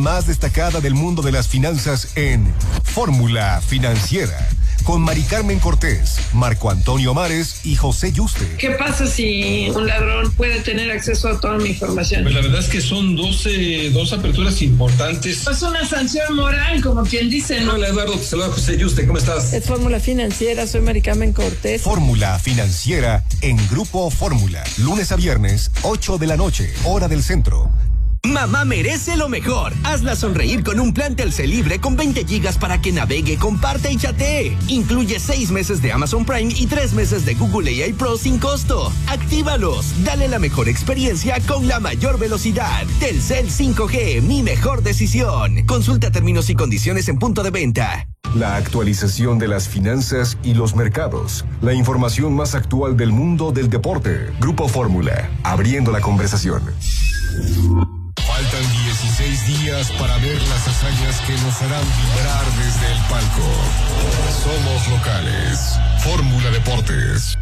más destacada del mundo de las finanzas en Fórmula Financiera, con Mari Carmen Cortés, Marco Antonio Mares y José Yuste. ¿Qué pasa si un ladrón puede tener acceso a toda mi información? Pues la verdad es que son dos aperturas importantes. Es una sanción moral, como quien dice, ¿no? Hola, Eduardo, te saluda José Yuste, ¿cómo estás? Es Fórmula Financiera, soy Mari Carmen Cortés. Fórmula Financiera en Grupo Fórmula, lunes a viernes, 8 de la noche, hora del centro. Mamá merece lo mejor. Hazla sonreír con un plan Telcel libre con 20 gigas para que navegue, comparte y chatee. Incluye 6 meses de Amazon Prime y 3 meses de Google AI Pro sin costo. Actívalos. Dale la mejor experiencia con la mayor velocidad. Telcel 5G, mi mejor decisión. Consulta términos y condiciones en punto de venta. La actualización de las finanzas y los mercados. La información más actual del mundo del deporte. Grupo Fórmula, abriendo la conversación. Faltan 16 días para ver las hazañas que nos harán vibrar desde el palco. Somos locales. Fórmula Deportes.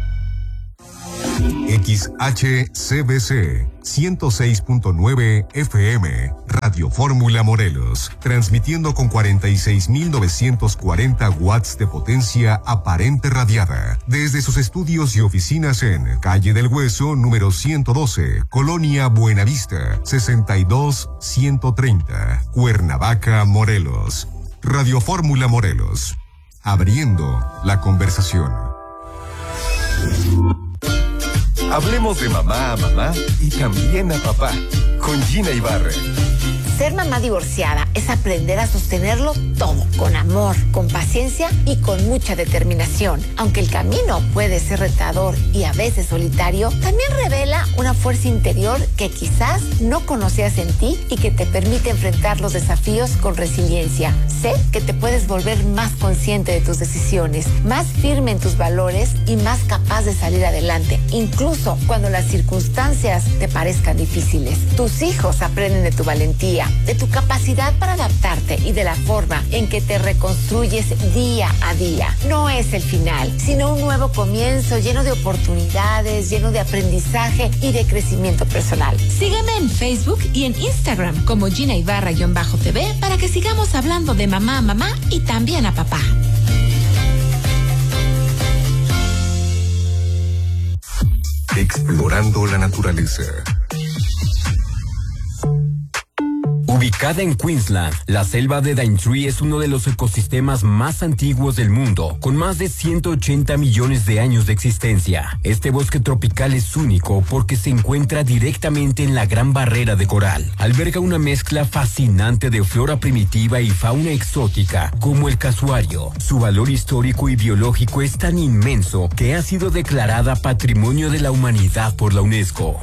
XHCBC 106.9 FM, Radio Fórmula Morelos, transmitiendo con 46.940 watts de potencia aparente radiada, desde sus estudios y oficinas en Calle del Hueso, número 112, Colonia Buenavista, 62130, Cuernavaca, Morelos. Radio Fórmula Morelos, abriendo la conversación. Hablemos de mamá a mamá y también a papá, con Gina Ibarra. Ser mamá divorciada es aprender a sostenerlo todo, con amor, con paciencia y con mucha determinación. Aunque el camino puede ser retador y a veces solitario, también revela una fuerza interior que quizás no conocías en ti y que te permite enfrentar los desafíos con resiliencia. Sé que te puedes volver más consciente de tus decisiones, más firme en tus valores y más capaz de salir adelante, incluso cuando las circunstancias te parezcan difíciles. Tus hijos aprenden de tu valentía, de tu capacidad para adaptarte y de la forma en que te reconstruyes día a día. No es el final, sino un nuevo comienzo lleno de oportunidades, lleno de aprendizaje y de crecimiento personal. Sígueme en Facebook y en Instagram como Gina Ibarra-TV para que sigamos hablando de mamá a mamá y también a papá. Explorando la naturaleza. Ubicada en Queensland, la selva de Daintree es uno de los ecosistemas más antiguos del mundo, con más de 180 millones de años de existencia. Este bosque tropical es único porque se encuentra directamente en la Gran Barrera de Coral. Alberga una mezcla fascinante de flora primitiva y fauna exótica, como el casuario. Su valor histórico y biológico es tan inmenso que ha sido declarada Patrimonio de la Humanidad por la UNESCO.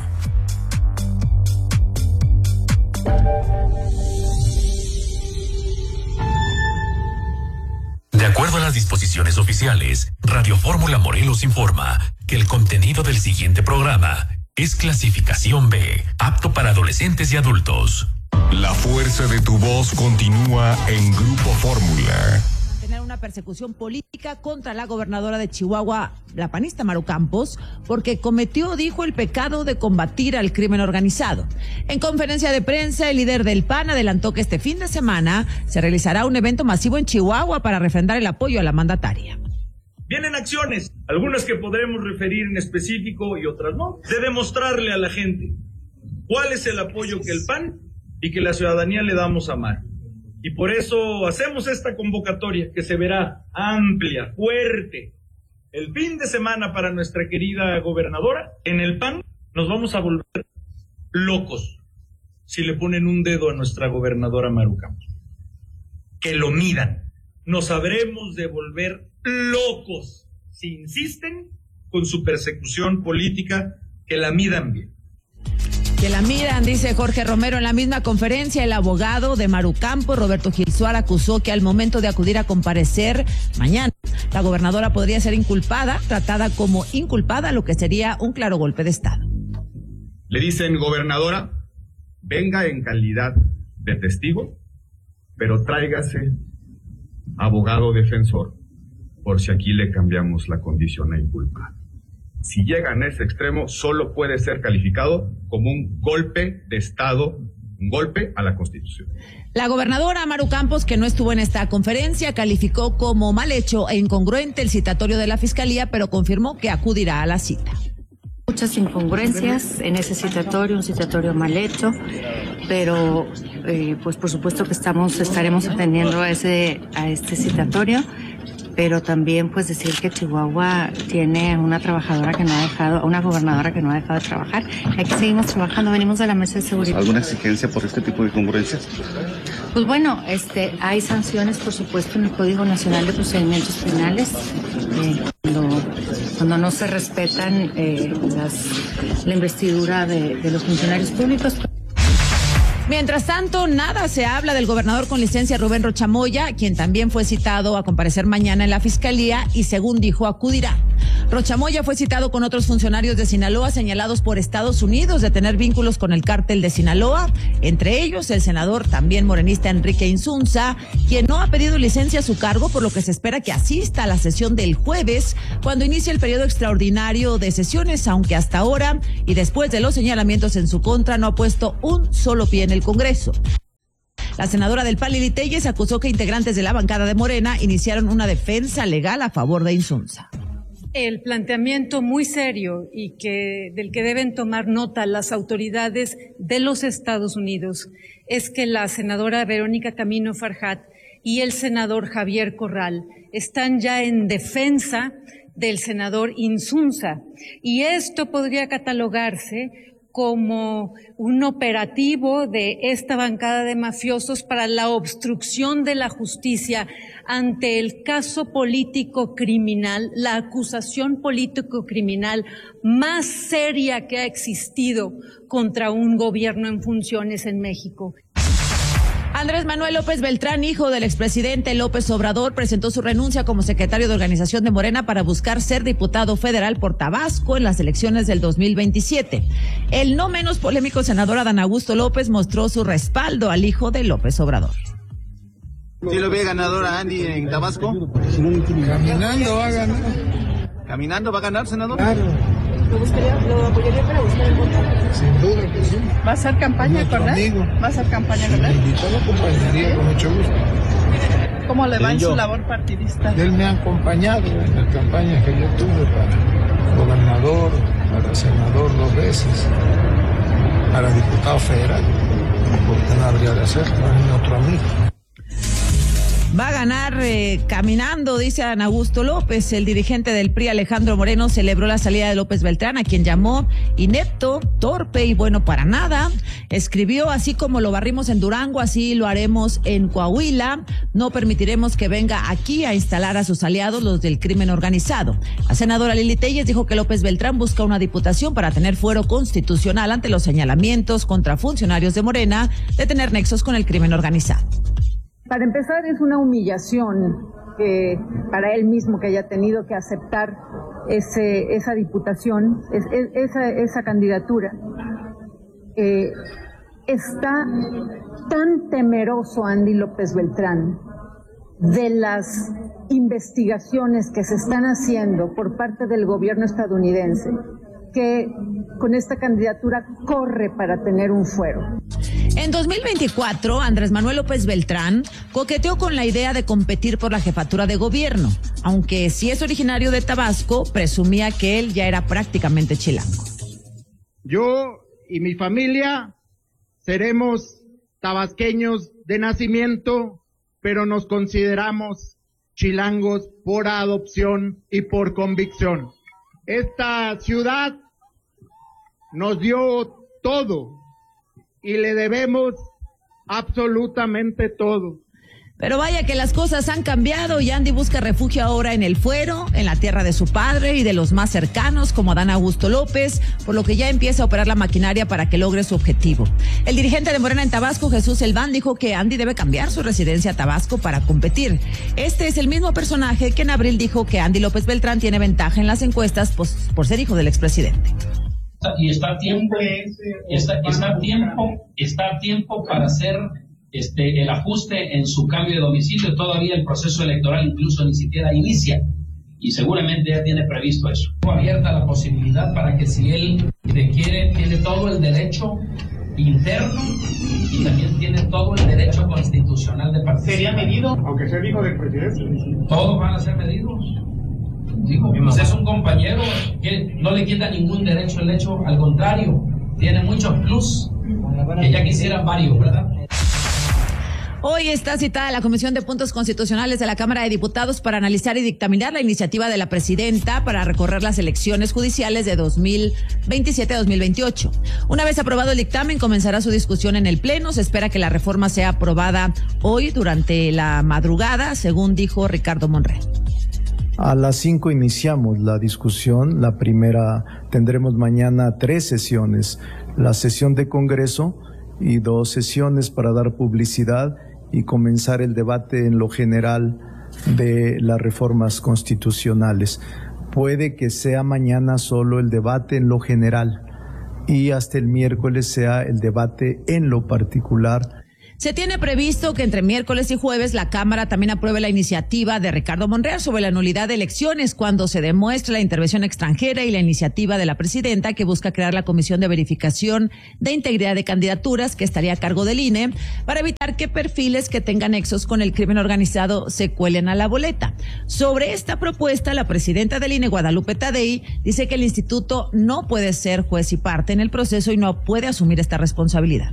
De acuerdo a las disposiciones oficiales, Radio Fórmula Morelos informa que el contenido del siguiente programa es clasificación B, apto para adolescentes y adultos. La fuerza de tu voz continúa en Grupo Fórmula. Tener una persecución política contra la gobernadora de Chihuahua, la panista Maru Campos, porque cometió, dijo, el pecado de combatir al crimen organizado. En conferencia de prensa, el líder del PAN adelantó que este fin de semana se realizará un evento masivo en Chihuahua para refrendar el apoyo a la mandataria. Vienen acciones, algunas que podremos referir en específico y otras no, de demostrarle a la gente cuál es el apoyo que el PAN y que la ciudadanía le damos a Maru. Y por eso hacemos esta convocatoria que se verá amplia, fuerte. El fin de semana para nuestra querida gobernadora, en el PAN nos vamos a volver locos si le ponen un dedo a nuestra gobernadora Maru Campos. Que lo midan. Nos habremos de volver locos si insisten con su persecución política, que la midan bien. Que la miran, dice Jorge Romero. En la misma conferencia, el abogado de Maru Campos, Roberto Gil Suárez, acusó que al momento de acudir a comparecer mañana, la gobernadora podría ser inculpada, tratada como inculpada, lo que sería un claro golpe de Estado. Le dicen, gobernadora, venga en calidad de testigo, pero tráigase abogado defensor, por si aquí le cambiamos la condición a inculpada. Si llegan a ese extremo, solo puede ser calificado como un golpe de Estado un golpe a la Constitución. La gobernadora Maru Campos, que no estuvo en esta conferencia, calificó como mal hecho e incongruente el citatorio de la Fiscalía, pero confirmó que acudirá a la cita. Muchas incongruencias en ese citatorio, un citatorio mal hecho, pero pues por supuesto que estaremos atendiendo a este citatorio, pero también pues decir que Chihuahua tiene una gobernadora que no ha dejado de trabajar. Aquí seguimos trabajando, venimos de la mesa de seguridad. ¿Alguna exigencia por este tipo de incongruencias? Pues bueno, hay sanciones, por supuesto, en el Código Nacional de Procedimientos Penales, cuando no se respetan la investidura de los funcionarios públicos. Mientras tanto, nada se habla del gobernador con licencia Rubén Rocha Moya, quien también fue citado a comparecer mañana en la Fiscalía y, según dijo, acudirá. Rocha Moya fue citado con otros funcionarios de Sinaloa señalados por Estados Unidos de tener vínculos con el cártel de Sinaloa, entre ellos el senador también morenista Enrique Insunza, quien no ha pedido licencia a su cargo, por lo que se espera que asista a la sesión del jueves, cuando inicie el periodo extraordinario de sesiones, aunque hasta ahora, y después de los señalamientos en su contra, no ha puesto un solo pie en el Congreso. La senadora del PAN, Lili Téllez, acusó que integrantes de la bancada de Morena iniciaron una defensa legal a favor de Insunza. El planteamiento muy serio y del que deben tomar nota las autoridades de los Estados Unidos es que la senadora Verónica Camino Farjat y el senador Javier Corral están ya en defensa del senador Insunza, y esto podría catalogarse como un operativo de esta bancada de mafiosos para la obstrucción de la justicia ante el caso político criminal, la acusación político criminal más seria que ha existido contra un gobierno en funciones en México. Andrés Manuel López Beltrán, hijo del expresidente López Obrador, presentó su renuncia como secretario de organización de Morena para buscar ser diputado federal por Tabasco en las elecciones del 2027. El no menos polémico senador Adán Augusto López mostró su respaldo al hijo de López Obrador. ¿Sí lo ve ganador a Andy en Tabasco? Caminando va a ganar. ¿Caminando va a ganar, senador? Claro. ¿Lo apoyaría para buscar el voto? Sin duda que sí. ¿Va a hacer campaña con él? ¿Va a hacer campaña con él? Yo lo acompañaría con mucho gusto. ¿Cómo le va en su labor partidista? Él me ha acompañado en la campaña que yo tuve para gobernador, para senador 2 veces, para diputado federal. ¿Por qué no habría de hacerlo? Es mi otro amigo. Va a ganar caminando, dice Adán Augusto López. El dirigente del PRI, Alejandro Moreno, celebró la salida de López Beltrán, a quien llamó inepto, torpe y bueno para nada. Escribió: así como lo barrimos en Durango, así lo haremos en Coahuila. No permitiremos que venga aquí a instalar a sus aliados, los del crimen organizado. La senadora Lili Téllez dijo que López Beltrán busca una diputación para tener fuero constitucional ante los señalamientos contra funcionarios de Morena de tener nexos con el crimen organizado. Para empezar, es una humillación para él mismo que haya tenido que aceptar esa diputación, esa candidatura. Está tan temeroso Andy López Beltrán de las investigaciones que se están haciendo por parte del gobierno estadounidense, que con esta candidatura corre para tener un fuero. En 2024, Andrés Manuel López Beltrán coqueteó con la idea de competir por la jefatura de gobierno, aunque si es originario de Tabasco, presumía que él ya era prácticamente chilango. Yo y mi familia seremos tabasqueños de nacimiento, pero nos consideramos chilangos por adopción y por convicción. Esta ciudad nos dio todo y le debemos absolutamente todo. Pero vaya que las cosas han cambiado y Andy busca refugio ahora en el fuero, en la tierra de su padre y de los más cercanos como Adán Augusto López, por lo que ya empieza a operar la maquinaria para que logre su objetivo. El dirigente de Morena en Tabasco, Jesús Elván, dijo que Andy debe cambiar su residencia a Tabasco para competir. Este es el mismo personaje que en abril dijo que Andy López Beltrán tiene ventaja en las encuestas por ser hijo del expresidente. Y está a tiempo para hacer el ajuste en su cambio de domicilio. Todavía el proceso electoral incluso ni siquiera inicia y seguramente ya tiene previsto eso. Abierta la posibilidad para que si él quiere, tiene todo el derecho interno y también tiene todo el derecho constitucional de participar. ¿Sería medido, aunque sea el hijo del presidente? Todos van a ser medidos. Digo, pues es un compañero que no le quita ningún derecho el hecho, al contrario, tiene muchos plus que ya quisieran varios, ¿verdad? Hoy está citada la Comisión de Puntos Constitucionales de la Cámara de Diputados para analizar y dictaminar la iniciativa de la presidenta para recorrer las elecciones judiciales de 2027 a 2028. Una vez aprobado el dictamen, comenzará su discusión en el Pleno. Se espera que la reforma sea aprobada hoy durante la madrugada, según dijo Ricardo Monreal. A las 5 iniciamos la discusión. La primera, tendremos mañana 3 sesiones. La sesión de Congreso y 2 sesiones para dar publicidad y comenzar el debate en lo general de las reformas constitucionales. Puede que sea mañana solo el debate en lo general y hasta el miércoles sea el debate en lo particular. Se tiene previsto que entre miércoles y jueves la Cámara también apruebe la iniciativa de Ricardo Monreal sobre la nulidad de elecciones cuando se demuestre la intervención extranjera y la iniciativa de la presidenta que busca crear la Comisión de Verificación de Integridad de Candidaturas que estaría a cargo del INE para evitar que perfiles que tengan nexos con el crimen organizado se cuelen a la boleta. Sobre esta propuesta, la presidenta del INE, Guadalupe Tadei, dice que el instituto no puede ser juez y parte en el proceso y no puede asumir esta responsabilidad.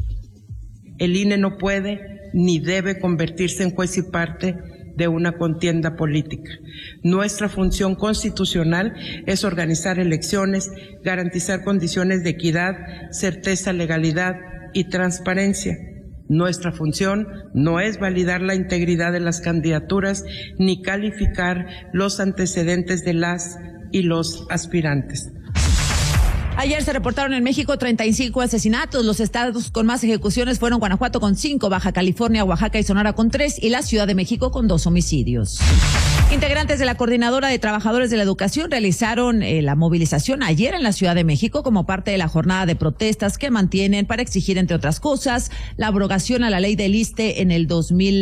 El INE no puede ni debe convertirse en juez y parte de una contienda política. Nuestra función constitucional es organizar elecciones, garantizar condiciones de equidad, certeza, legalidad y transparencia. Nuestra función no es validar la integridad de las candidaturas ni calificar los antecedentes de las y los aspirantes. Ayer se reportaron en México 35 asesinatos. Los estados con más ejecuciones fueron Guanajuato con 5, Baja California, Oaxaca y Sonora con 3 y la Ciudad de México con 2 homicidios. Integrantes de la Coordinadora de Trabajadores de la Educación realizaron la movilización ayer en la Ciudad de México como parte de la jornada de protestas que mantienen para exigir, entre otras cosas, la abrogación a la ley del ISSSTE en el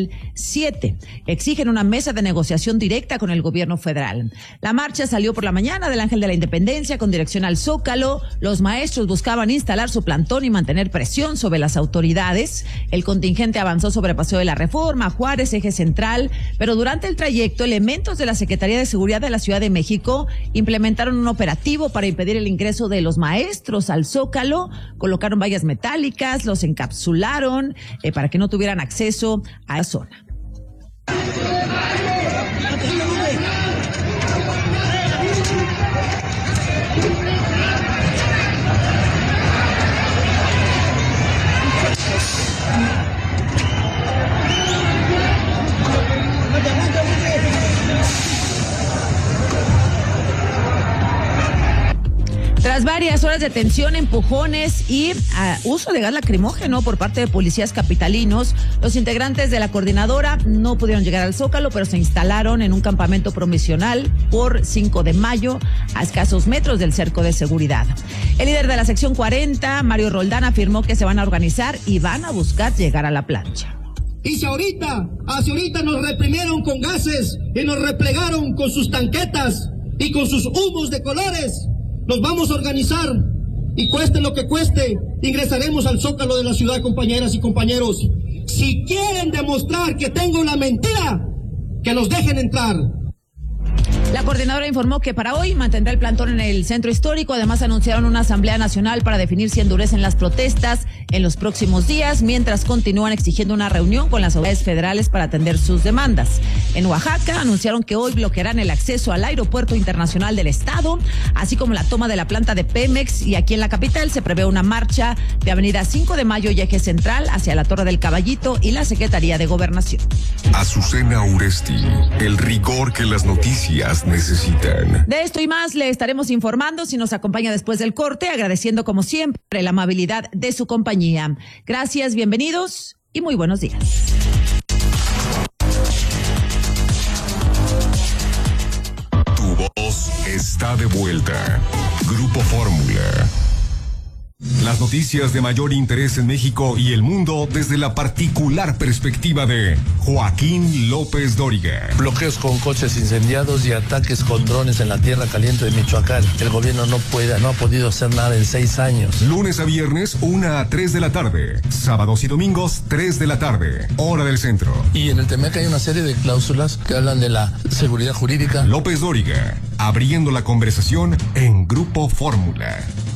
2007. Exigen una mesa de negociación directa con el gobierno federal. La marcha salió por la mañana del Ángel de la Independencia con dirección al Zócalo. Los maestros buscaban instalar su plantón y mantener presión sobre las autoridades. El contingente avanzó sobre Paseo de la Reforma, Juárez, Eje Central, pero durante el trayecto elementos de la Secretaría de Seguridad de la Ciudad de México implementaron un operativo para impedir el ingreso de los maestros al Zócalo, colocaron vallas metálicas, los encapsularon para que no tuvieran acceso a la zona. Tras varias horas de tensión, empujones y uso de gas lacrimógeno por parte de policías capitalinos, los integrantes de la coordinadora no pudieron llegar al Zócalo, pero se instalaron en un campamento provisional por 5 de mayo, a escasos metros del cerco de seguridad. El líder de la sección 40, Mario Roldán, afirmó que se van a organizar y van a buscar llegar a la plancha. Y si hacia ahorita nos reprimieron con gases y nos replegaron con sus tanquetas y con sus humos de colores, nos vamos a organizar y cueste lo que cueste, ingresaremos al Zócalo de la ciudad, compañeras y compañeros. Si quieren demostrar que tengo la mentira, que nos dejen entrar. La coordinadora informó que para hoy mantendrá el plantón en el centro histórico. Además, anunciaron una asamblea nacional para definir si endurecen las protestas en los próximos días, mientras continúan exigiendo una reunión con las autoridades federales para atender sus demandas. En Oaxaca, anunciaron que hoy bloquearán el acceso al aeropuerto internacional del estado, así como la toma de la planta de Pemex. Y aquí en la capital se prevé una marcha de Avenida 5 de Mayo y Eje Central hacia la Torre del Caballito y la Secretaría de Gobernación. Azucena Uresti, el rigor que las noticias necesitan. De esto y más le estaremos informando si nos acompaña después del corte, agradeciendo como siempre la amabilidad de su compañía. Gracias, bienvenidos y muy buenos días. Tu voz está de vuelta. Grupo Fórmula. Las noticias de mayor interés en México y el mundo desde la particular perspectiva de Joaquín López Dóriga. Bloqueos con coches incendiados y ataques con drones en la tierra caliente de Michoacán. El gobierno no ha podido hacer nada en 6 años. Lunes a viernes, 1 a 3 de la tarde. Sábados y domingos, 3 de la tarde. Hora del centro. Y en el TEMEC hay una serie de cláusulas que hablan de la seguridad jurídica. López Dóriga, abriendo la conversación en Grupo Fórmula.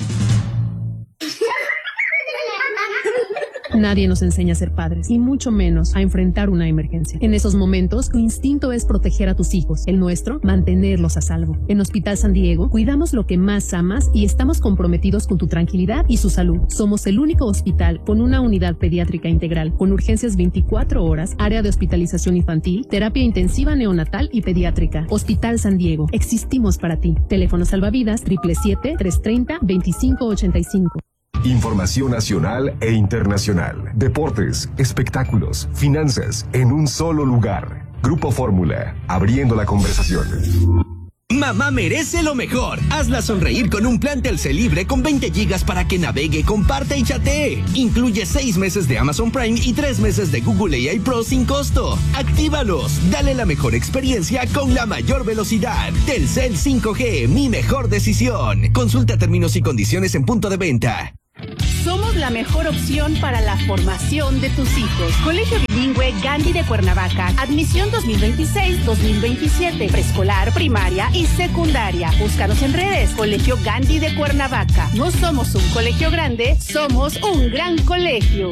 Nadie nos enseña a ser padres, y mucho menos a enfrentar una emergencia. En esos momentos, tu instinto es proteger a tus hijos. El nuestro, mantenerlos a salvo. En Hospital San Diego, cuidamos lo que más amas y estamos comprometidos con tu tranquilidad y su salud. Somos el único hospital con una unidad pediátrica integral, con urgencias 24 horas, área de hospitalización infantil, terapia intensiva neonatal y pediátrica. Hospital San Diego, existimos para ti. Teléfono salvavidas 777-330-2585. Información nacional e internacional. Deportes, espectáculos, finanzas, en un solo lugar. Grupo Fórmula, abriendo la conversación. Mamá merece lo mejor. Hazla sonreír con un plan Telcel libre con 20 gigas para que navegue, comparte y chatee. Incluye 6 meses de Amazon Prime y 3 meses de Google AI Pro sin costo. Actívalos. Dale la mejor experiencia con la mayor velocidad. Telcel 5G, mi mejor decisión. Consulta términos y condiciones en punto de venta. Somos la mejor opción para la formación de tus hijos. Colegio Bilingüe Gandhi de Cuernavaca. Admisión 2026-2027. Preescolar, primaria y secundaria. Búscanos en redes. Colegio Gandhi de Cuernavaca. No somos un colegio grande, somos un gran colegio.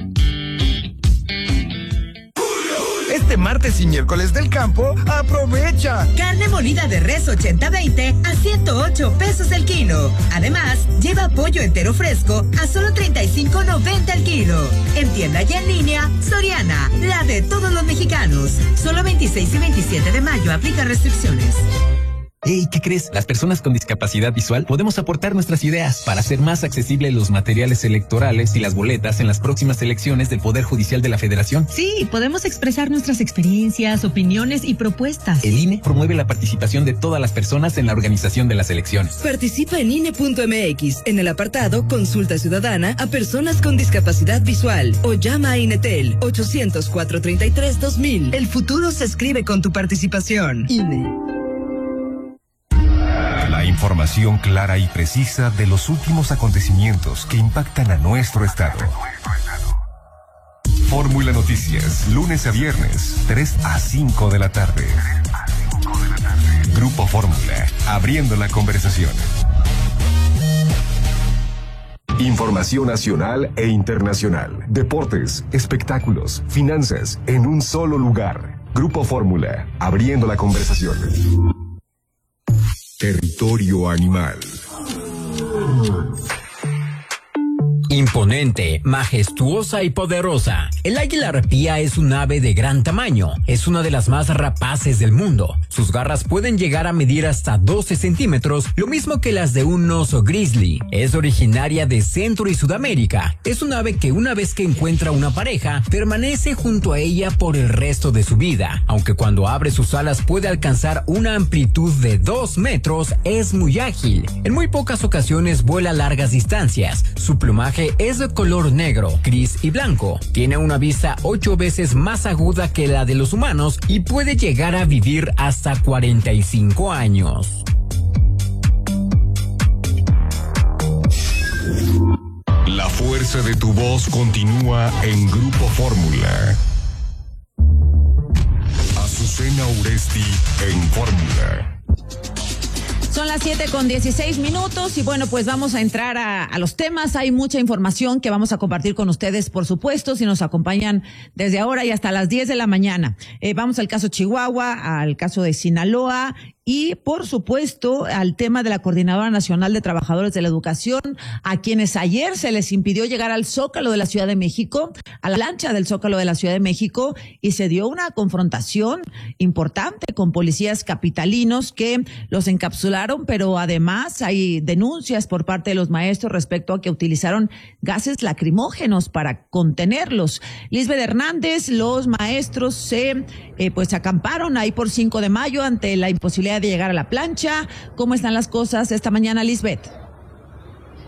Este martes y miércoles del campo, aprovecha. Carne molida de res 80-20 a 108 pesos el kilo. Además, lleva pollo entero fresco a solo 35.90 el kilo. En tienda y en línea, Soriana, la de todos los mexicanos. Solo 26 y 27 de mayo, aplica restricciones. Hey, ¿qué crees? Las personas con discapacidad visual podemos aportar nuestras ideas para hacer más accesibles los materiales electorales y las boletas en las próximas elecciones del Poder Judicial de la Federación. Sí, podemos expresar nuestras experiencias, opiniones y propuestas. El INE promueve la participación de todas las personas en la organización de las elecciones. Participa en INE.mx en el apartado Consulta Ciudadana a personas con discapacidad visual o llama a INETEL 800-433-2000. El futuro se escribe con tu participación. INE. La información clara y precisa de los últimos acontecimientos que impactan a nuestro estado. Fórmula Noticias, lunes a viernes, 3 a 5 de la tarde. Grupo Fórmula, abriendo la conversación. Información nacional e internacional. Deportes, espectáculos, finanzas, en un solo lugar. Grupo Fórmula, abriendo la conversación. Territorio animal. Imponente, majestuosa y poderosa. El águila arpía es un ave de gran tamaño. Es una de las más rapaces del mundo. Sus garras pueden llegar a medir hasta 12 centímetros, lo mismo que las de un oso grizzly. Es originaria de Centro y Sudamérica. Es un ave que una vez que encuentra una pareja, permanece junto a ella por el resto de su vida. Aunque cuando abre sus alas puede alcanzar una amplitud de 2 metros, es muy ágil. En muy pocas ocasiones vuela largas distancias. Su plumaje es de color negro, gris y blanco. Tiene una vista 8 veces más aguda que la de los humanos y puede llegar a vivir hasta 45 años. La fuerza de tu voz continúa en Grupo Fórmula. Azucena Uresti en Fórmula. Son las 7:16 y bueno, pues vamos a entrar a los temas. Hay mucha información que vamos a compartir con ustedes, por supuesto, si nos acompañan desde ahora y hasta las 10 de la mañana. Vamos al caso Chihuahua, al caso de Sinaloa y, por supuesto, al tema de la Coordinadora Nacional de Trabajadores de la Educación, a quienes ayer se les impidió llegar al Zócalo de la Ciudad de México, a la lancha del Zócalo de la Ciudad de México, y se dio una confrontación importante con policías capitalinos que los encapsularon, pero además hay denuncias por parte de los maestros respecto a que utilizaron gases lacrimógenos para contenerlos. Lisbeth Hernández, los maestros se acamparon ahí por 5 de mayo ante la imposibilidad de llegar a la plancha. ¿Cómo están las cosas esta mañana, Lisbeth?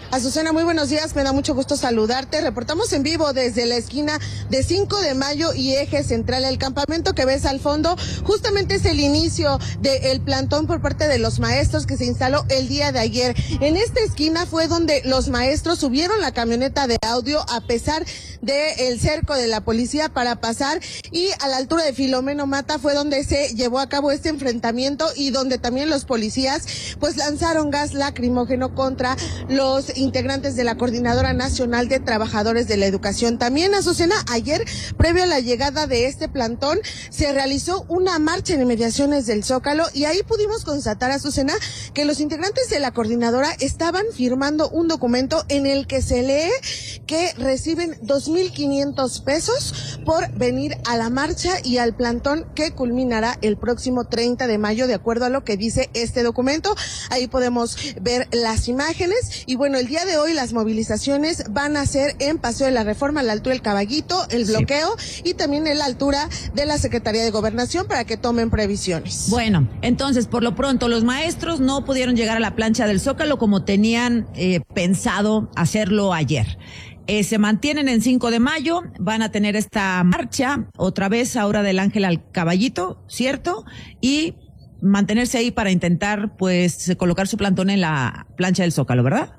Azucena, muy buenos días, me da mucho gusto saludarte. Reportamos en vivo desde la esquina de 5 de Mayo y Eje Central. El campamento que ves al fondo justamente es el inicio del plantón por parte de los maestros que se instaló el día de ayer. En esta esquina fue donde los maestros subieron la camioneta de audio a pesar del cerco de la policía para pasar, y a la altura de Filomeno Mata fue donde se llevó a cabo este enfrentamiento y donde también los policías pues lanzaron gas lacrimógeno contra los integrantes de la Coordinadora Nacional de Trabajadores de la Educación. También, Azucena, ayer, previo a la llegada de este plantón, se realizó una marcha en inmediaciones del Zócalo y ahí pudimos constatar, Azucena, que los integrantes de la coordinadora estaban firmando un documento en el que se lee que reciben 2,500 pesos por venir a la marcha y al plantón que culminará el próximo 30 de mayo, de acuerdo a lo que dice este documento. Ahí podemos ver las imágenes y bueno, el día de hoy las movilizaciones van a ser en Paseo de la Reforma, a la altura del Caballito, el bloqueo y también en la altura de la Secretaría de Gobernación para que tomen previsiones. Bueno, entonces, por lo pronto, los maestros no pudieron llegar a la plancha del Zócalo como tenían pensado hacerlo ayer. Se mantienen en 5 de mayo, van a tener esta marcha otra vez ahora del Ángel al Caballito, ¿cierto? Y mantenerse ahí para intentar pues colocar su plantón en la plancha del Zócalo, ¿verdad?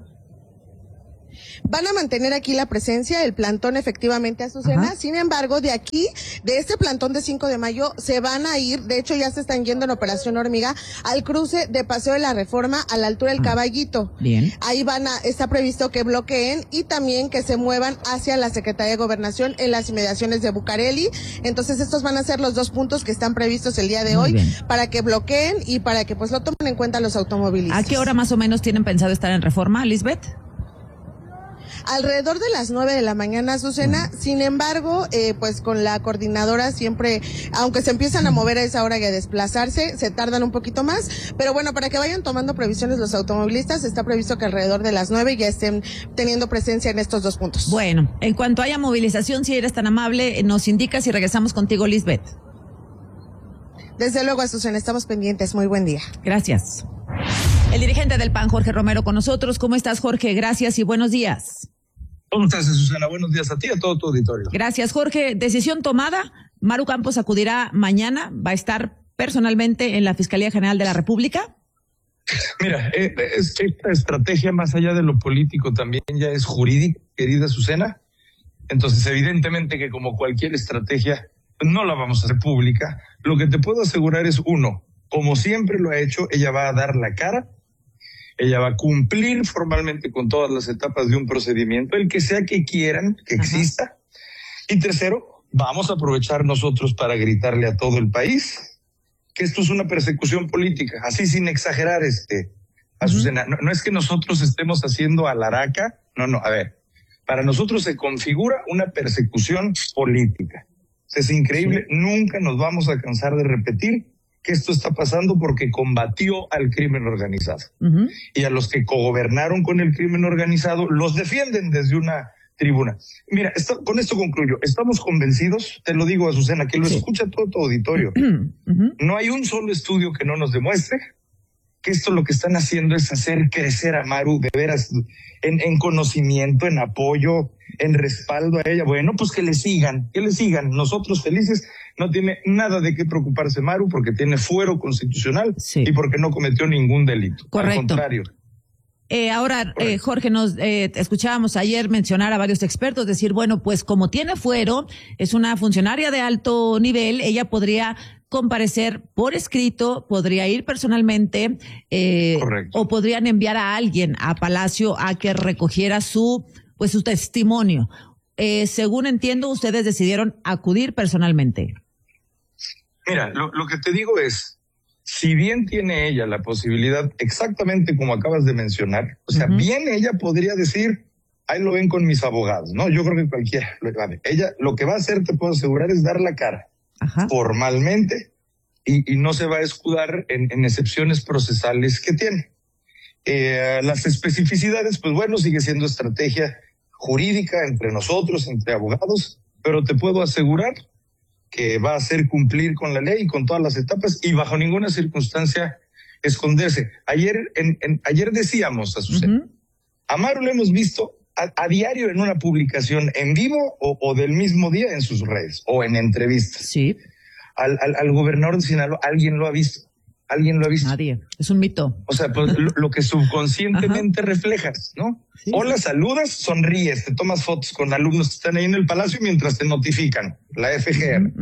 Van a mantener aquí la presencia, el plantón efectivamente, Azucena. Ajá. Sin embargo, de aquí, de este plantón de 5 de mayo, se van a ir, de hecho ya se están yendo en Operación Hormiga, al cruce de Paseo de la Reforma a la altura del Caballito. Bien. Ahí está previsto que bloqueen y también que se muevan hacia la Secretaría de Gobernación en las inmediaciones de Bucareli. Entonces estos van a ser los 2 puntos que están previstos el día de hoy para que bloqueen y para que pues lo tomen en cuenta los automovilistas. ¿A qué hora más o menos tienen pensado estar en Reforma, Lisbeth? Alrededor de las 9 de la mañana, Azucena. Sin embargo, pues con la coordinadora siempre, aunque se empiezan a mover a esa hora y a desplazarse, se tardan un poquito más. Pero bueno, para que vayan tomando previsiones los automovilistas, está previsto que alrededor de las 9 ya estén teniendo presencia en estos 2 puntos. Bueno, en cuanto haya movilización, si eres tan amable, nos indicas y regresamos contigo, Lisbeth. Desde luego, Azucena, estamos pendientes. Muy buen día. Gracias. El dirigente del PAN, Jorge Romero, con nosotros. ¿Cómo estás, Jorge? Gracias y buenos días. ¿Cómo estás, Susana? Buenos días a ti y a todo tu auditorio. Gracias, Jorge. Decisión tomada. Maru Campos acudirá mañana. ¿Va a estar personalmente en la Fiscalía General de la República? Mira, esta estrategia, más allá de lo político, también ya es jurídica, querida Susana. Entonces, evidentemente que como cualquier estrategia, no la vamos a hacer pública. Lo que te puedo asegurar es, uno, como siempre lo ha hecho, ella va a dar la cara. Ella va a cumplir formalmente con todas las etapas de un procedimiento, el que sea que quieran que exista. Y tercero, vamos a aprovechar nosotros para gritarle a todo el país que esto es una persecución política, así sin exagerar, Azucena. No es que nosotros estemos haciendo alaraca, no, a ver, para nosotros se configura una persecución política. Es increíble, nunca nos vamos a cansar de repetir que esto está pasando porque combatió al crimen organizado. Y a los que cogobernaron con el crimen organizado los defienden desde una tribuna. Mira, con esto concluyo. Estamos convencidos, te lo digo, Azucena, que lo escucha todo tu auditorio. No hay un solo estudio que no nos demuestre que esto lo que están haciendo es hacer crecer a Maru de veras en conocimiento, en apoyo, en respaldo a ella. Bueno, pues que le sigan. Nosotros felices. No tiene nada de qué preocuparse Maru porque tiene fuero constitucional y porque no cometió ningún delito. Correcto. Al contrario. Ahora, Jorge, nos escuchábamos ayer mencionar a varios expertos, decir, bueno, pues como tiene fuero, es una funcionaria de alto nivel, ella podría comparecer por escrito, podría ir personalmente, o podrían enviar a alguien a Palacio a que recogiera su testimonio. Según entiendo, ustedes decidieron acudir personalmente. Mira, lo que te digo es, si bien tiene ella la posibilidad, exactamente como acabas de mencionar, o sea, bien ella podría decir, ahí lo ven con mis abogados, ¿no? Yo creo que cualquiera, ella lo que va a hacer, te puedo asegurar, es dar la cara formalmente y no se va a escudar en excepciones procesales que tiene. Las especificidades, pues bueno, sigue siendo estrategia jurídica entre nosotros, entre abogados, pero te puedo asegurar que va a hacer cumplir con la ley y con todas las etapas y bajo ninguna circunstancia esconderse. Ayer decíamos, Azucena, A Maru lo hemos visto a diario en una publicación en vivo o del mismo día en sus redes o en entrevistas. Sí. Al gobernador de Sinaloa, ¿alguien lo ha visto? Nadie. Es un mito. O sea, pues lo que subconscientemente reflejas, ¿no? Sí, o las saludas, sonríes, te tomas fotos con alumnos que están ahí en el palacio mientras te notifican. La FGR.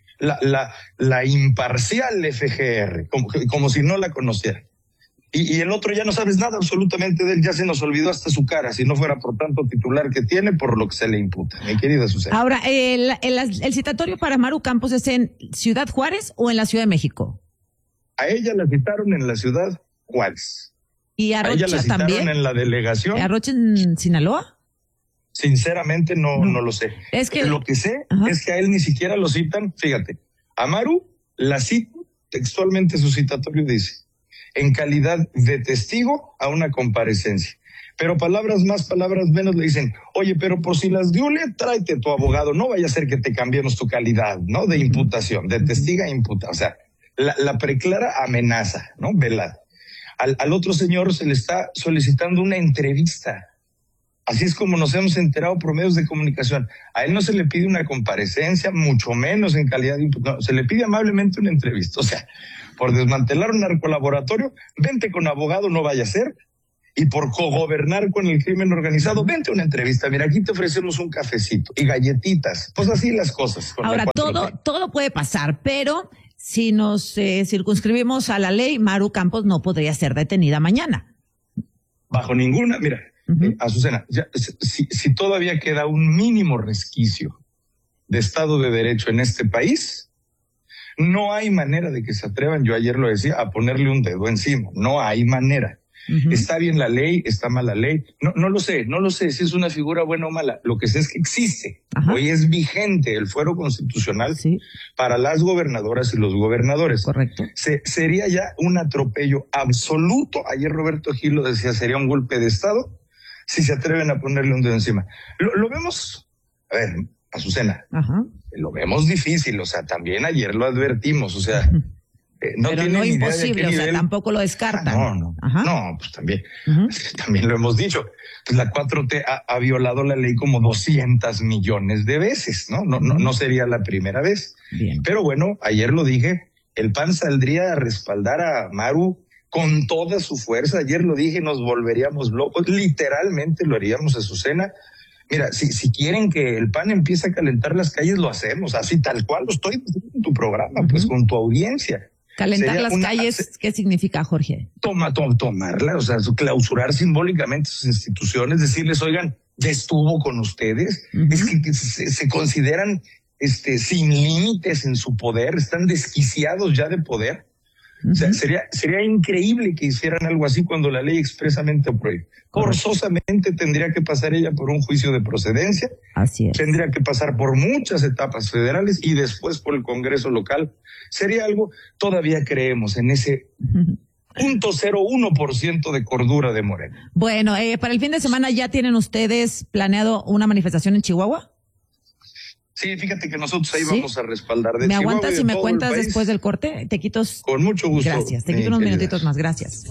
La imparcial FGR, como si no la conociera. Y el otro ya no sabes nada absolutamente de él, ya se nos olvidó hasta su cara, si no fuera por tanto titular que tiene, por lo que se le imputa, mi querida Susana. Ahora, ¿el citatorio para Maru Campos es en Ciudad Juárez o en la Ciudad de México? A ella la citaron en la Ciudad Juárez. ¿Y a Rocha ella la citaron también? En la delegación. ¿A Rocha en Sinaloa? Sinceramente no lo sé. Es que lo que sé es que a él ni siquiera lo citan, fíjate, a Maru la cita, textualmente su citatorio dice, en calidad de testigo a una comparecencia. Pero palabras más, palabras menos le dicen, oye, pero por si las diule, tráete tu abogado, no vaya a ser que te cambiemos tu calidad, ¿no? De imputación, de testiga a imputa. O sea, la preclara amenaza, ¿no? Velada. Al otro señor se le está solicitando una entrevista. Así es como nos hemos enterado por medios de comunicación. A él no se le pide una comparecencia, mucho menos en calidad de imputado. No, se le pide amablemente una entrevista. O sea, por desmantelar un narcolaboratorio, vente con abogado, no vaya a ser. Y por cogobernar con el crimen organizado, vente a una entrevista. Mira, aquí te ofrecemos un cafecito y galletitas. Pues así las cosas. Ahora, todo puede pasar, pero si nos circunscribimos a la ley, Maru Campos no podría ser detenida mañana. Bajo ninguna, mira, Azucena, si todavía queda un mínimo resquicio de Estado de Derecho en este país, no hay manera de que se atrevan, yo ayer lo decía, a ponerle un dedo encima. No hay manera. ¿Está bien la ley? ¿Está mal la ley? No lo sé si es una figura buena o mala. Lo que sé es que existe. Hoy es vigente el fuero constitucional para las gobernadoras y los gobernadores. Correcto. Sería ya un atropello absoluto. Ayer Roberto Gil lo decía, sería un golpe de Estado si se atreven a ponerle un dedo encima. Lo vemos, a ver, Azucena, lo vemos difícil, o sea, también ayer lo advertimos, o sea, no pero tiene no ni imposible, idea de o sea, tampoco lo descartan. No, pues también, también lo hemos dicho, pues la 4T ha violado la ley como 200 millones de veces, no sería la primera vez. Bien. Pero bueno, ayer lo dije, el PAN saldría a respaldar a Maru con toda su fuerza. Ayer lo dije, nos volveríamos locos, literalmente lo haríamos, Azucena. Mira, si quieren que el PAN empiece a calentar las calles, lo hacemos, así tal cual lo estoy diciendo en tu programa, pues con tu audiencia. Calentar las calles, ¿qué significa, Jorge? Tomarla, o sea, clausurar simbólicamente sus instituciones, decirles, oigan, ya estuvo con ustedes, es que se consideran sin límites en su poder, están desquiciados ya de poder. O sea, sería increíble que hicieran algo así cuando la ley expresamente prohíbe. Forzosamente tendría que pasar ella por un juicio de procedencia. Así es. Tendría que pasar por muchas etapas federales y después por el Congreso local. Sería algo, todavía creemos en ese 0.01% de cordura de Morena. Bueno, para el fin de semana ya tienen ustedes planeado una manifestación en Chihuahua. Sí, fíjate que nosotros ahí vamos a respaldar. ¿Me aguantas y me cuentas después del corte? Te quito. Con mucho gusto. Gracias, te quito unos minutitos más, gracias.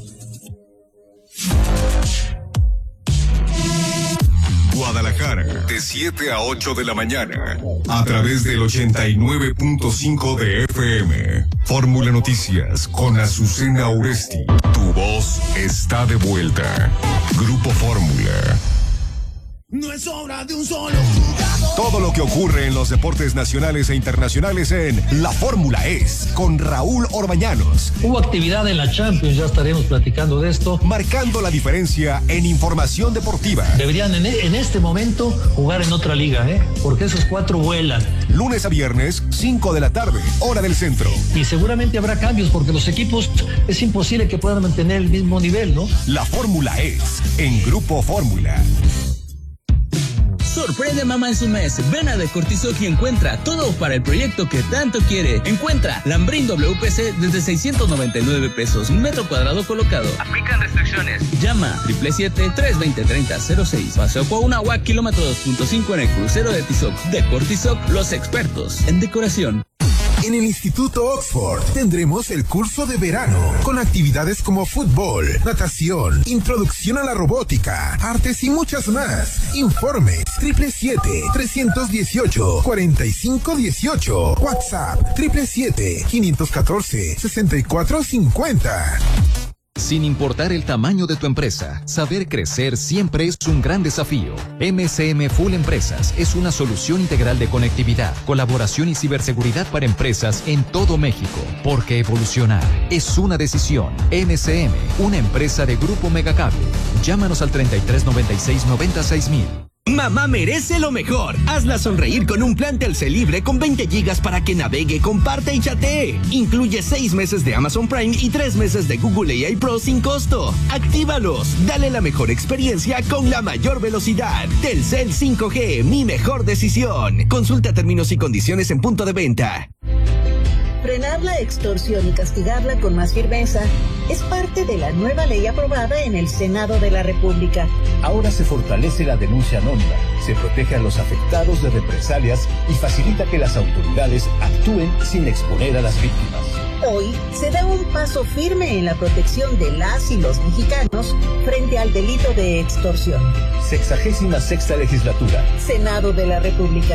Guadalajara, de 7 a 8 de la mañana, a través del 89.5 de FM. Fórmula Noticias con Azucena Oresti. Tu voz está de vuelta. Grupo Fórmula. No es obra de un solo jugador. Todo lo que ocurre en los deportes nacionales e internacionales en La Fórmula Es, con Raúl Orbañanos. Hubo actividad en la Champions, ya estaremos platicando de esto. Marcando la diferencia en información deportiva. Deberían en este momento jugar en otra liga, porque esos 4 vuelan. Lunes a viernes, 5 de la tarde, hora del centro. Y seguramente habrá cambios, porque los equipos es imposible que puedan mantener el mismo nivel, ¿no? La Fórmula Es, en Grupo Fórmula. Sorprende mamá en su mes. Ven a Decortisoc y encuentra todo para el proyecto que tanto quiere. Encuentra Lambrín WPC desde 699 pesos, metro cuadrado colocado. Aplican restricciones. Llama 777-320-3006. Paseo Coahuila, kilómetro 2.5 en el crucero de Tizoc. Decortisoc, los expertos en decoración. En el Instituto Oxford tendremos el curso de verano con actividades como fútbol, natación, introducción a la robótica, artes y muchas más. Informes 777-318-4518. WhatsApp 777-514-6450. Sin importar el tamaño de tu empresa, saber crecer siempre es un gran desafío. MCM Full Empresas es una solución integral de conectividad, colaboración y ciberseguridad para empresas en todo México. Porque evolucionar es una decisión. MCM, una empresa de Grupo Megacable. Llámanos al 3396-96000. Mamá merece lo mejor. Hazla sonreír con un plan Telcel libre con 20 gigas para que navegue, comparte y chatee. Incluye 6 meses de Amazon Prime y 3 meses de Google AI Pro sin costo. Actívalos. Dale la mejor experiencia con la mayor velocidad. Telcel 5G, mi mejor decisión. Consulta términos y condiciones en punto de venta. Frenar la extorsión y castigarla con más firmeza es parte de la nueva ley aprobada en el Senado de la República. Ahora se fortalece la denuncia anónima, se protege a los afectados de represalias y facilita que las autoridades actúen sin exponer a las víctimas. Hoy se da un paso firme en la protección de las y los mexicanos frente al delito de extorsión. 66ª Legislatura. Senado de la República.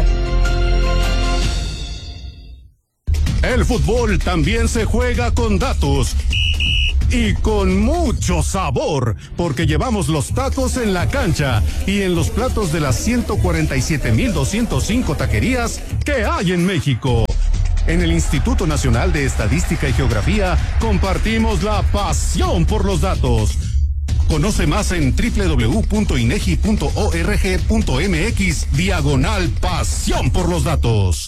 El fútbol también se juega con datos y con mucho sabor, porque llevamos los tacos en la cancha y en los platos de las 147,205 taquerías que hay en México. En el Instituto Nacional de Estadística y Geografía compartimos la pasión por los datos. Conoce más en www.inegi.org.mx/pasión por los datos.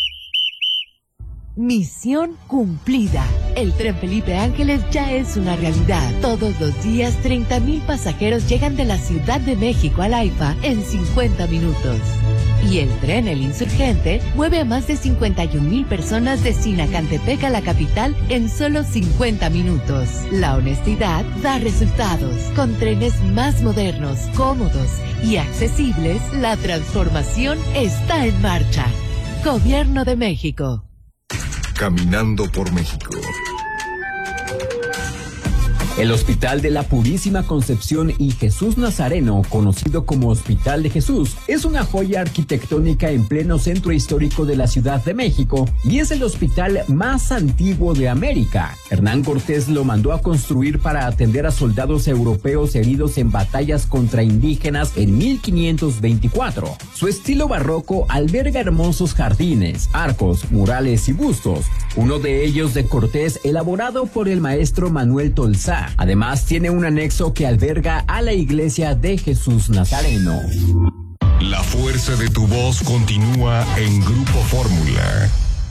Misión cumplida. El Tren Felipe Ángeles ya es una realidad. Todos los días 30,000 pasajeros llegan de la Ciudad de México al AIFA en 50 minutos. Y el tren El Insurgente mueve a más de 51,000 personas de Sinacantepec a la capital en solo 50 minutos. La honestidad da resultados. Con trenes más modernos, cómodos y accesibles, la transformación está en marcha. Gobierno de México. Caminando por México. El Hospital de la Purísima Concepción y Jesús Nazareno, conocido como Hospital de Jesús, es una joya arquitectónica en pleno centro histórico de la Ciudad de México y es el hospital más antiguo de América. Hernán Cortés lo mandó a construir para atender a soldados europeos heridos en batallas contra indígenas en 1524. Su estilo barroco alberga hermosos jardines, arcos, murales y bustos, uno de ellos de Cortés elaborado por el maestro Manuel Tolsá. Además, tiene un anexo que alberga a la iglesia de Jesús Nazareno. La fuerza de tu voz continúa en Grupo Fórmula.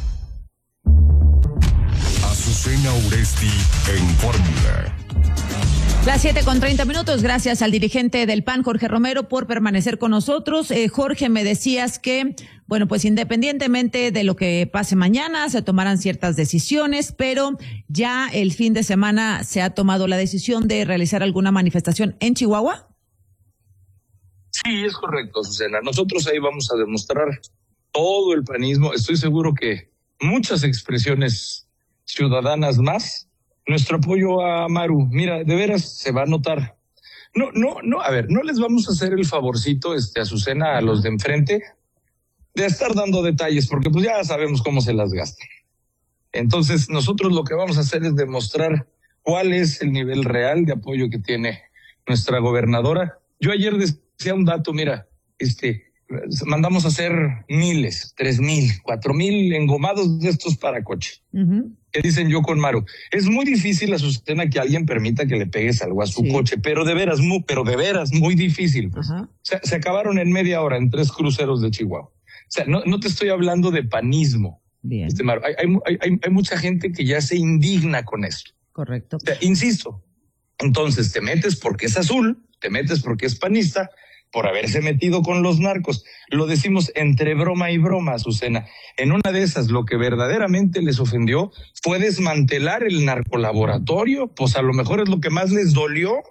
Azucena Uresti en Fórmula. Las 7:30. Gracias al dirigente del PAN, Jorge Romero, por permanecer con nosotros. Jorge, me decías que, bueno, pues independientemente de lo que pase mañana, se tomarán ciertas decisiones, pero ya el fin de semana se ha tomado la decisión de realizar alguna manifestación en Chihuahua. Sí, es correcto, Azucena. Nosotros ahí vamos a demostrar todo el panismo. Estoy seguro que muchas expresiones ciudadanas más. Nuestro apoyo a Maru, mira, de veras se va a notar. No, a ver, no les vamos a hacer el favorcito, Azucena, a los de enfrente, de estar dando detalles, porque pues ya sabemos cómo se las gastan. Entonces, nosotros lo que vamos a hacer es demostrar cuál es el nivel real de apoyo que tiene nuestra gobernadora. Yo ayer decía un dato, mira, mandamos a hacer miles, 3,000, 4,000 engomados de estos para coche. ¿Qué dicen yo con Maru? Es muy difícil, Azucena, que alguien permita que le pegues algo a su coche, pero de veras muy difícil. Pues. O sea, se acabaron en media hora en 3 cruceros de Chihuahua. O sea, no te estoy hablando de panismo. Bien. Maru, hay mucha gente que ya se indigna con esto. Correcto. O sea, insisto, entonces te metes porque es azul, te metes porque es panista, por haberse metido con los narcos. Lo decimos entre broma y broma, Azucena. En una de esas, lo que verdaderamente les ofendió fue desmantelar el narcolaboratorio, pues a lo mejor es lo que más les dolió,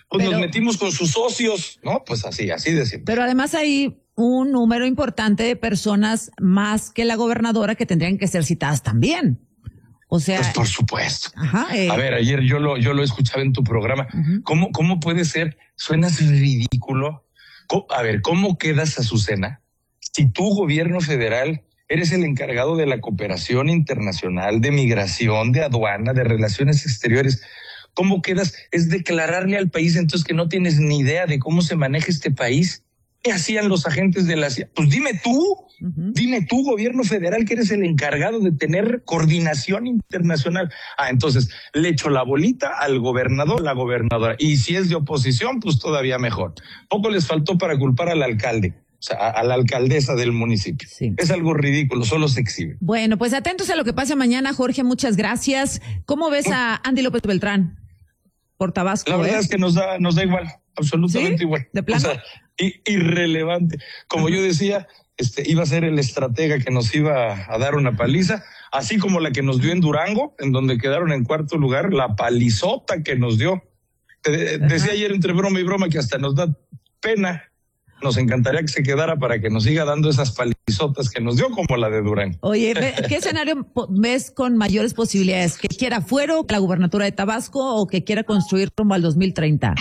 pues nos metimos con sus socios, ¿no? Pues así de simple. Pero además hay un número importante de personas más que la gobernadora que tendrían que ser citadas también. O sea, pues por supuesto. Ajá, A ver, ayer yo lo escuchaba en tu programa. ¿Cómo puede ser? Suenas ridículo. A ver, ¿cómo quedas, Azucena, si tu gobierno federal eres el encargado de la cooperación internacional, de migración, de aduana, de relaciones exteriores? ¿Cómo quedas? Es declararle al país entonces que no tienes ni idea de cómo se maneja este país. ¿Qué hacían los agentes de la CIA? Pues dime tú, gobierno federal, que eres el encargado de tener coordinación internacional. Entonces le echo la bolita al gobernador, la gobernadora. Y si es de oposición, pues todavía mejor. Poco les faltó para culpar al alcalde, o sea, a la alcaldesa del municipio. Sí. Es algo ridículo, solo se exhibe. Bueno, pues atentos a lo que pase mañana, Jorge, muchas gracias. ¿Cómo ves a Andy López Beltrán por Tabasco? La verdad es que nos da igual, absolutamente igual. ¿De plano? O sea, irrelevante. Como yo decía, iba a ser el estratega que nos iba a dar una paliza, así como la que nos dio en Durango, en donde quedaron en cuarto lugar, la palizota que nos dio. Decía ayer entre broma y broma que hasta nos da pena. Nos encantaría que se quedara para que nos siga dando esas palizotas que nos dio, como la de Durango. Oye, ¿qué escenario ves con mayores posibilidades? ¿Que quiera Fuero, la gubernatura de Tabasco, o que quiera construir rumbo al 2030?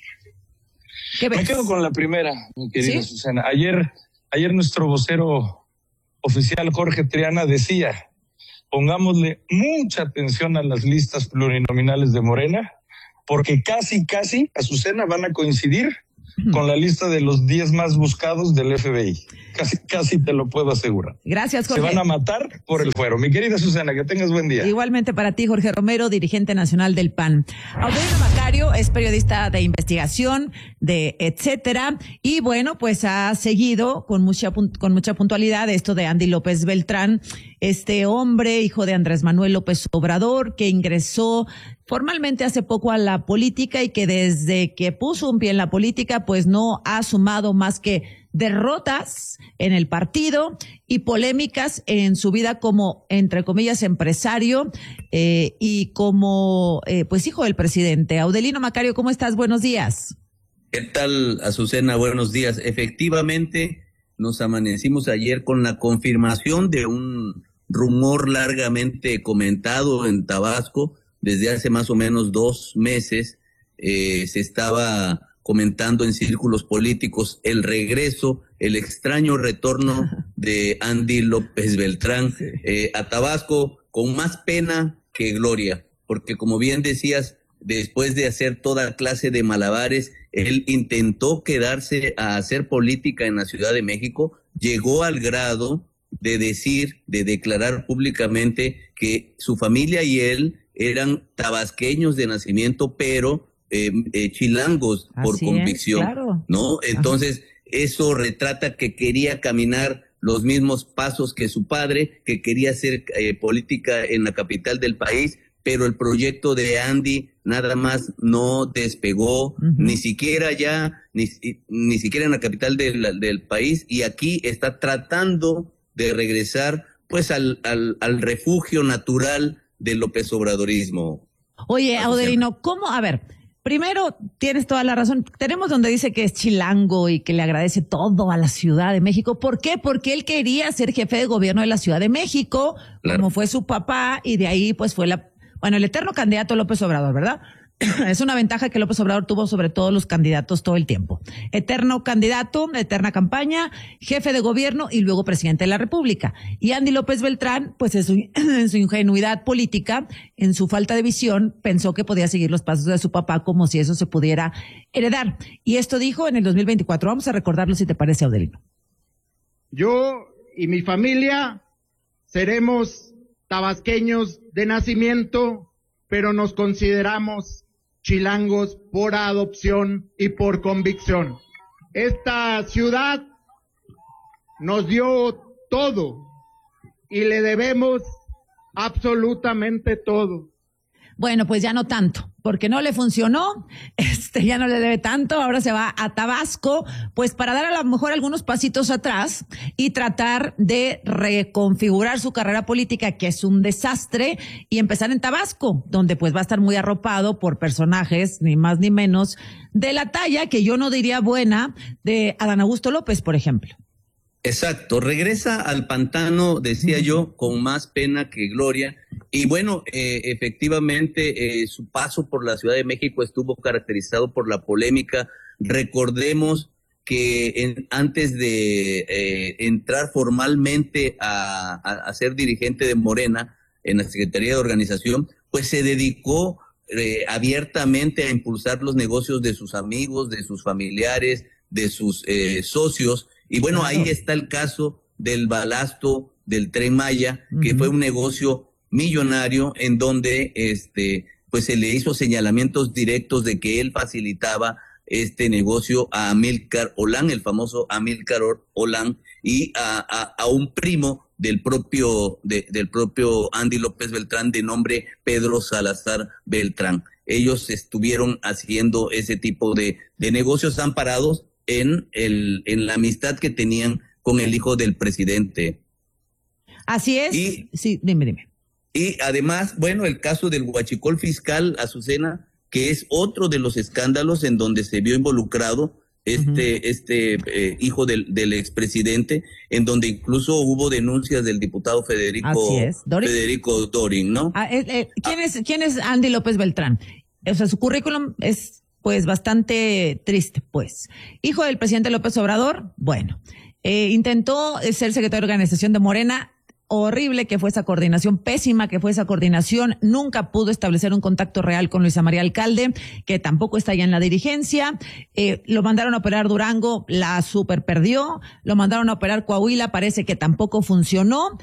¿Qué ves? Me quedo con la primera, mi querida Susana. Ayer nuestro vocero oficial, Jorge Triana, decía: pongámosle mucha atención a las listas plurinominales de Morena, porque casi, Azucena, van a coincidir con la lista de los 10 más buscados del FBI. Casi te lo puedo asegurar. Gracias, Jorge. Se van a matar por el fuero. Mi querida Susana, que tengas buen día. Igualmente para ti, Jorge Romero, dirigente nacional del PAN. Aurelio Macario es periodista de investigación, de etcétera, y bueno, pues ha seguido con mucha puntualidad esto de Andy López Beltrán, este hombre, hijo de Andrés Manuel López Obrador, que ingresó formalmente hace poco a la política y que desde que puso un pie en la política, pues no ha sumado más que derrotas en el partido y polémicas en su vida como, entre comillas, empresario y como, pues, hijo del presidente. Aurelio Macario, ¿cómo estás? Buenos días. ¿Qué tal, Azucena? Buenos días. Efectivamente, nos amanecimos ayer con la confirmación de un rumor largamente comentado en Tabasco. Desde hace más o menos 2 meses se estaba comentando en círculos políticos el extraño retorno de Andy López Beltrán a Tabasco, con más pena que gloria, porque como bien decías, después de hacer toda clase de malabares, él intentó quedarse a hacer política en la Ciudad de México, llegó al grado de declarar públicamente que su familia y él eran tabasqueños de nacimiento, pero chilangos por convicción, claro. ¿No? Entonces, eso retrata que quería caminar los mismos pasos que su padre, que quería hacer política en la capital del país, pero el proyecto de Andy nada más no despegó, ni siquiera ni siquiera en la capital del país, y aquí está tratando de regresar pues al refugio natural del López Obradorismo. Oye, Aurelio, ¿cómo? A ver, primero, tienes toda la razón. Tenemos donde dice que es chilango y que le agradece todo a la Ciudad de México. ¿Por qué? Porque él quería ser jefe de gobierno de la Ciudad de México, claro, como fue su papá, y de ahí pues fue el eterno candidato López Obrador, ¿verdad? Es una ventaja que López Obrador tuvo sobre todos los candidatos todo el tiempo. Eterno candidato, eterna campaña, jefe de gobierno y luego presidente de la República. Y Andy López Beltrán, pues en su ingenuidad política, en su falta de visión, pensó que podía seguir los pasos de su papá como si eso se pudiera heredar. Y esto dijo en el 2024. Vamos a recordarlo si te parece, Aurelio. Yo y mi familia seremos tabasqueños de nacimiento, pero nos consideramos chilangos por adopción y por convicción. Esta ciudad nos dio todo y le debemos absolutamente todo. Bueno, pues ya no tanto, porque no le funcionó, ya no le debe tanto, ahora se va a Tabasco, pues para dar a lo mejor algunos pasitos atrás y tratar de reconfigurar su carrera política, que es un desastre, y empezar en Tabasco, donde pues va a estar muy arropado por personajes, ni más ni menos, de la talla que yo no diría buena, de Adán Augusto López, por ejemplo. Exacto, regresa al pantano, decía yo, con más pena que gloria. Y bueno, efectivamente, su paso por la Ciudad de México estuvo caracterizado por la polémica. Recordemos que antes de entrar formalmente a ser dirigente de Morena en la Secretaría de Organización, pues se dedicó abiertamente a impulsar los negocios de sus amigos, de sus familiares, de sus socios. Y bueno, ahí está el caso del balasto del Tren Maya, que fue un negocio millonario en donde pues se le hizo señalamientos directos de que él facilitaba este negocio a Amílcar Olán, el famoso Amílcar Olán, y a un primo del propio Andy López Beltrán, de nombre Pedro Salazar Beltrán. Ellos estuvieron haciendo ese tipo de negocios amparados en la amistad que tenían con el hijo del presidente. Así es. Sí, dime. Y además, bueno, el caso del huachicol fiscal, Azucena, que es otro de los escándalos en donde se vio involucrado hijo del expresidente, en donde incluso hubo denuncias del diputado Federico Dorin, ¿no? ¿Quién es Andy López Beltrán? O sea, su currículum es pues bastante triste, pues. Hijo del presidente López Obrador, bueno, intentó ser secretario de organización de Morena. Horrible que fue esa coordinación, pésima que fue esa coordinación, nunca pudo establecer un contacto real con Luisa María Alcalde, que tampoco está ya en la dirigencia. Lo mandaron a operar Durango, la super perdió, lo mandaron a operar Coahuila, parece que tampoco funcionó.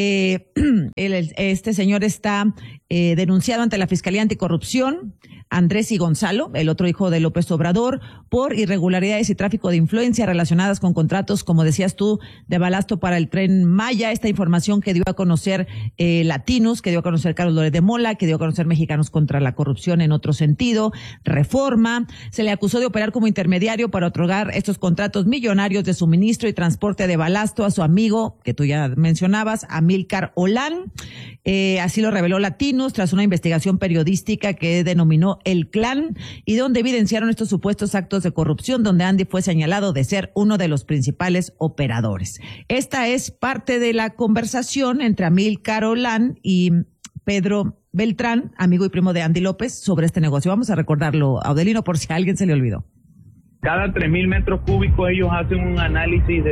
Este señor está denunciado ante la Fiscalía Anticorrupción, Andrés y Gonzalo, el otro hijo de López Obrador, por irregularidades y tráfico de influencia relacionadas con contratos, como decías tú, de balasto para el Tren Maya. Esta información que dio a conocer Latinos, que dio a conocer Carlos Loret de Mola, que dio a conocer Mexicanos contra la Corrupción en otro sentido, Reforma. Se le acusó de operar como intermediario para otorgar estos contratos millonarios de suministro y transporte de balasto a su amigo, que tú ya mencionabas, Amílcar Olán. Así lo reveló Latinos tras una investigación periodística que denominó El Clan, y donde evidenciaron estos supuestos actos de corrupción, donde Andy fue señalado de ser uno de los principales operadores. Esta es parte de la conversación entre Amílcar Olán y Pedro Beltrán, amigo y primo de Andy López, sobre este negocio. Vamos a recordarlo, Audelino, por si a alguien se le olvidó. Cada 3,000 metros cúbicos ellos hacen un análisis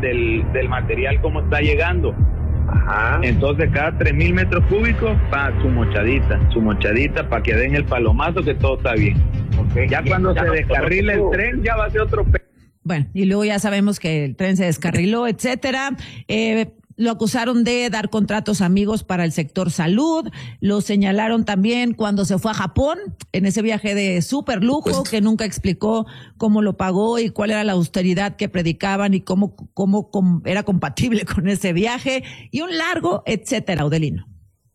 del material, cómo está llegando. Ajá. Entonces cada 3,000 metros cúbicos para su mochadita para que den el palomazo, que todo está bien. Okay. Ya cuando se descarrile el tren ya va a ser otro. Bueno, y luego ya sabemos que el tren se descarriló, etcétera. Lo acusaron de dar contratos amigos para el sector salud. Lo señalaron también cuando se fue a Japón, en ese viaje de súper lujo, que nunca explicó cómo lo pagó y cuál era la austeridad que predicaban y cómo era compatible con ese viaje, y un largo etcétera, Audelino.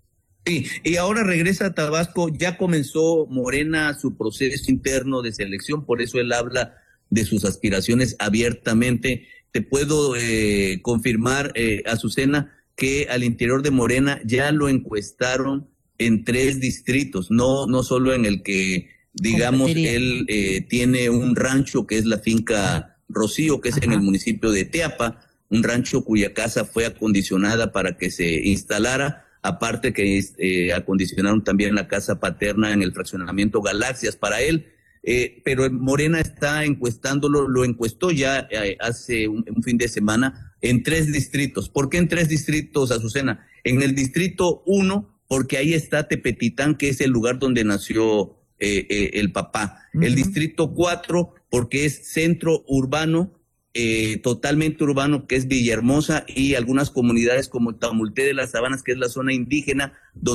Sí, y ahora regresa a Tabasco. Ya comenzó Morena su proceso interno de selección, por eso él habla de sus aspiraciones abiertamente. Te puedo confirmar, Azucena, que al interior de Morena ya lo encuestaron en 3 distritos, no solo en el que, digamos, él tiene un rancho que es la finca Rocío, que es en el municipio de Teapa, un rancho cuya casa fue acondicionada para que se instalara, aparte que acondicionaron también la casa paterna en el fraccionamiento Galaxias para él. Pero Morena está encuestándolo, lo encuestó ya hace un fin de semana en 3 distritos. ¿Por qué en 3 distritos, Azucena? En el distrito 1, porque ahí está Tepetitán, que es el lugar donde nació el papá. El distrito 4, porque es centro urbano, totalmente urbano, que es Villahermosa, y algunas comunidades como Tamulté de las Sabanas, que es la zona indígena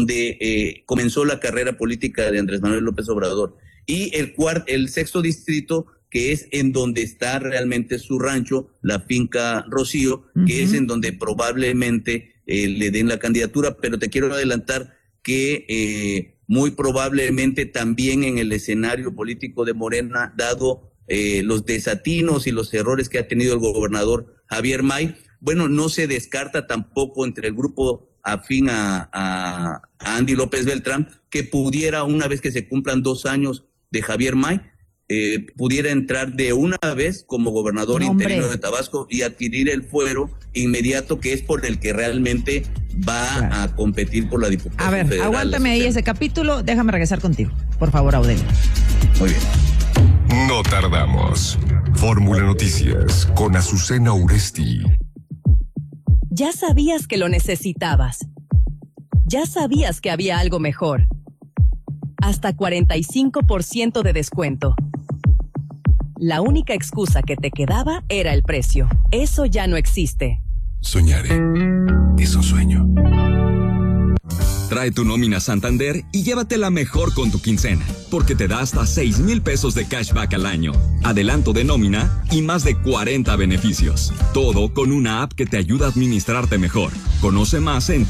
donde comenzó la carrera política de Andrés Manuel López Obrador. Y el sexto distrito, que es en donde está realmente su rancho, la finca Rocío, que es en donde probablemente le den la candidatura. Pero te quiero adelantar que muy probablemente también en el escenario político de Morena, dado los desatinos y los errores que ha tenido el gobernador Javier May. Bueno, no se descarta tampoco entre el grupo afín a Andy López Beltrán que pudiera, una vez que se cumplan 2 años de Javier May, pudiera entrar de una vez como gobernador interino de Tabasco y adquirir el fuero inmediato, que es por el que realmente va a competir por la diputación. A ver, federal, aguántame ahí ese capítulo, déjame regresar contigo, por favor, Aurelio. Muy bien. No tardamos. Fórmula Noticias con Azucena Uresti. Ya sabías que lo necesitabas. Ya sabías que había algo mejor. Hasta 45% de descuento. La única excusa que te quedaba era el precio. Eso ya no existe. Soñaré. Es un sueño. Trae tu nómina Santander y llévatela mejor con tu quincena, porque te da hasta 6,000 pesos de cashback al año, adelanto de nómina y más de 40 beneficios. Todo con una app que te ayuda a administrarte mejor. Conoce más en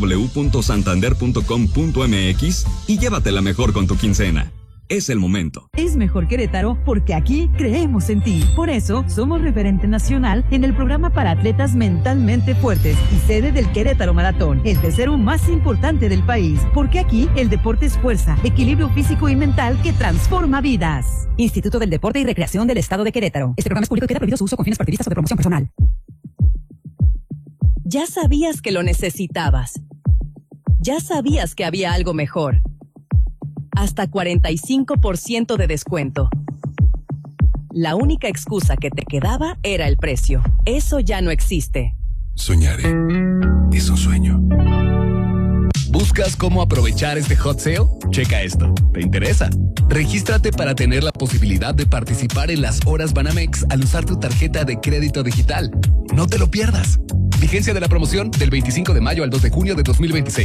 www.santander.com.mx y llévatela mejor con tu quincena. Es el momento. Es mejor Querétaro porque aquí creemos en ti. Por eso somos referente nacional en el programa para atletas mentalmente fuertes y sede del Querétaro Maratón, el tercero más importante del país. Porque aquí el deporte es fuerza, equilibrio físico y mental que transforma vidas. Instituto del Deporte y Recreación del Estado de Querétaro. Este programa es público y queda prohibido su uso con fines partidistas o de promoción personal. Ya sabías que lo necesitabas. Ya sabías que había algo mejor. Hasta 45% de descuento. La única excusa que te quedaba era el precio. Eso ya no existe. Soñaré. Es un sueño. ¿Buscas cómo aprovechar este hot sale? Checa esto. ¿Te interesa? Regístrate para tener la posibilidad de participar en las horas Banamex al usar tu tarjeta de crédito digital. No te lo pierdas. Vigencia de la promoción del 25 de mayo al 2 de junio de 2026.